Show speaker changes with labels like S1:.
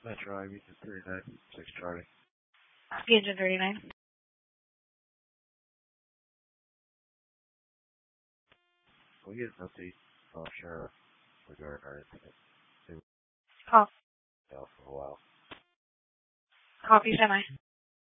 S1: Metro IV 39, 6 Charlie.
S2: Engine 39.
S1: Can we get an update from Sheriff regarding our incident? It was
S2: Call.
S1: out for a while.
S2: Copy semi.